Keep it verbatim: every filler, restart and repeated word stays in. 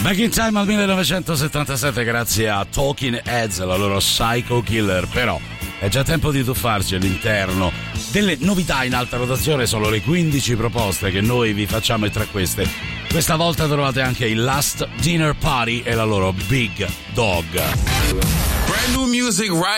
Back in Time al millenovecentosettantasette, grazie a Talking Heads, la loro Psycho Killer. Però è già tempo di tuffarci all'interno delle novità in alta rotazione. Sono le quindici proposte che noi vi facciamo e tra queste questa volta trovate anche il Last Dinner Party e la loro Big Dog. Brand new music right